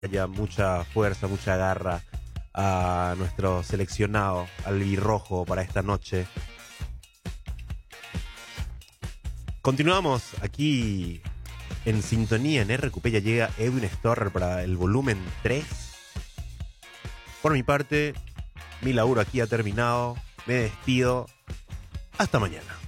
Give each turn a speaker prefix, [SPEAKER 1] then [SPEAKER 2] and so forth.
[SPEAKER 1] haya mucha fuerza, mucha garra a nuestro seleccionado albirrojo para esta noche. Continuamos aquí en sintonía en RQP. Ya llega Edwin Storrer para el volumen 3. Por mi parte, mi laburo aquí ha terminado. Me despido. Hasta mañana.